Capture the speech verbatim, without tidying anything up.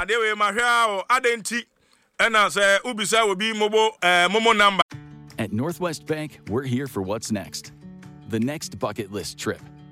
ade we ma hwa o adenti ena say ubisa obi mobo eh momo number. At Northwest Bank, we're here for what's next. The next bucket list trip,